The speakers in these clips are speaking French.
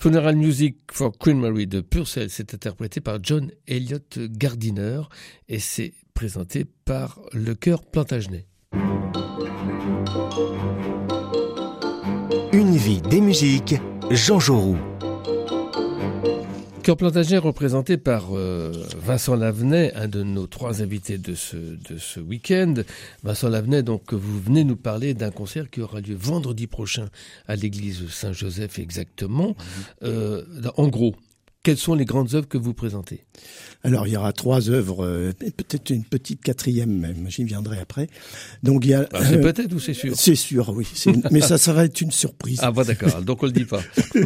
Funeral Music for Queen Mary de Purcell, c'est interprété par John Elliott Gardiner et c'est présenté par le chœur Plantagenet. Une vie des musiques, Jean Jaurou. Chœur Plantagenet représenté par Vincent Lavenney, un de nos trois invités de ce week-end. Vincent Lavenney, donc vous venez nous parler d'un concert qui aura lieu vendredi prochain à l'église Saint-Joseph exactement. En gros, quelles sont les grandes œuvres que vous présentez ? Alors, il y aura 3 œuvres, peut-être une petite 4e même, j'y viendrai après. Donc, il y a, c'est peut-être ou c'est sûr ? C'est sûr, oui. Mais ça va être une surprise. Ah bon, d'accord, donc on le dit pas.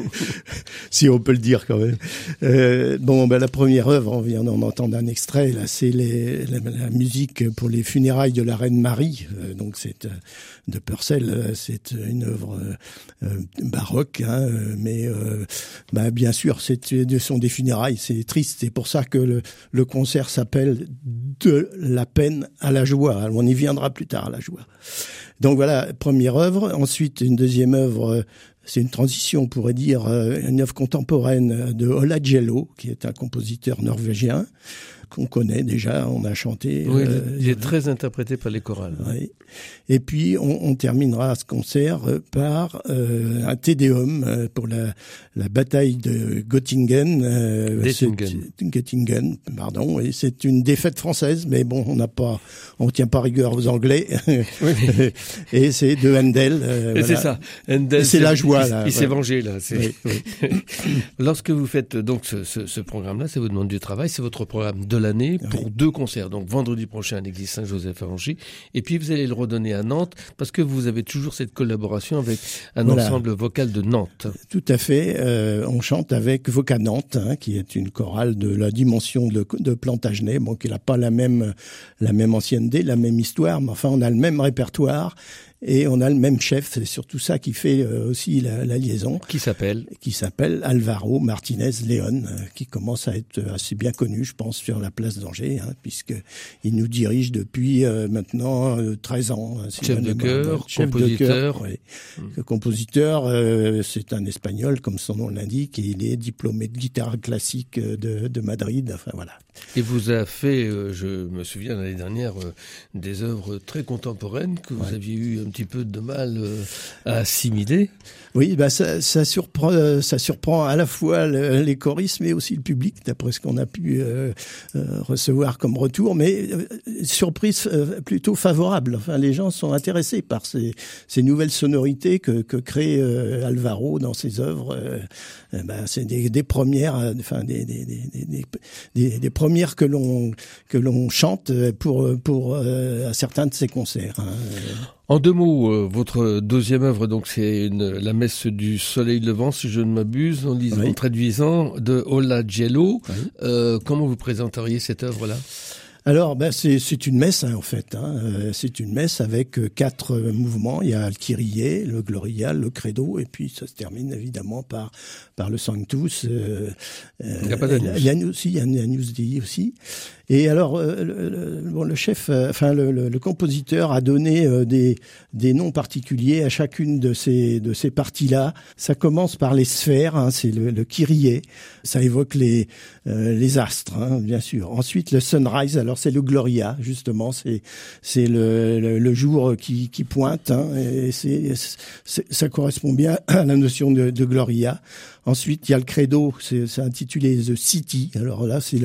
Si on peut le dire quand même. La première œuvre, on vient d'en entendre un extrait, là, c'est la musique pour les funérailles de la Reine Marie. Donc, c'est de Purcell, c'est une œuvre baroque, hein, mais bien sûr, ce sont des funérailles, c'est triste. C'est pour ça que le concert s'appelle De la peine à la joie. On y viendra plus tard, à la joie. Donc voilà, première œuvre. Ensuite, une deuxième œuvre, c'est une transition, on pourrait dire, une œuvre contemporaine de Ola Gjeilo, qui est un compositeur norvégien qu'on connaît déjà, on a chanté. Oui, il est très interprété par les chorales. Oui. Et puis, on terminera ce concert par un Tédéum pour la bataille de Göttingen. Göttingen, pardon. Et c'est une défaite française, mais bon, on tient pas rigueur aux Anglais. Oui. Et c'est de Handel. Et voilà. c'est ça. Handel, c'est la joie, là. Il s'est vengé, là. Oui. Lorsque vous faites donc ce programme-là, ça vous demande du travail, c'est votre programme de l'année pour 2 concerts. Donc vendredi prochain à l'église Saint-Joseph à Angers, et puis vous allez le redonner à Nantes parce que vous avez toujours cette collaboration avec un ensemble vocal de Nantes. Tout à fait. On chante avec Voca Nantes, hein, qui est une chorale de la dimension de Plantagenet. Bon, qui n'a pas la même ancienneté, la même histoire, mais enfin on a le même répertoire. Et on a le même chef, c'est surtout ça qui fait aussi la liaison. Qui s'appelle Alvaro Martinez León, qui commence à être assez bien connu, je pense, sur la place d'Angers, hein, puisqu'il nous dirige depuis maintenant 13 ans. Chef de chœur, compositeur. Oui. Le compositeur, c'est un Espagnol, comme son nom l'indique, et il est diplômé de guitare classique de Madrid, enfin voilà. Et vous a fait, je me souviens l'année dernière, des œuvres très contemporaines que vous aviez eu un petit peu de mal à assimiler. Oui, ça surprend à la fois les choristes, mais aussi le public, d'après ce qu'on a pu recevoir comme retour, mais surprise plutôt favorable. Enfin, les gens sont intéressés par ces nouvelles sonorités que crée Alvaro dans ses œuvres. C'est des premières, enfin des premières que l'on chante pour à certains de ses concerts. Hein. En 2 mots, votre deuxième œuvre, donc c'est la messe du soleil levant, si je ne m'abuse, en traduisant de Ola Gjeilo. Oui. Comment vous présenteriez cette œuvre-là ? Alors, c'est une messe, hein, en fait. C'est une messe avec 4 mouvements. Il y a le Kyrie, le Gloria, le Credo, et puis ça se termine évidemment par le Sanctus. Il n'y a pas d'Agnus. Il y a un Agnus Dei aussi. Et alors, le chef, le compositeur a donné des noms particuliers à chacune de ces parties-là. Ça commence par les sphères, hein, c'est le Kyrie. Ça évoque les astres, hein, bien sûr. Ensuite, le Sunrise. Alors, c'est le Gloria, justement. C'est le jour qui pointe, hein, et ça correspond bien à la notion de Gloria. Ensuite, il y a le Credo. C'est intitulé The City. Alors là, c'est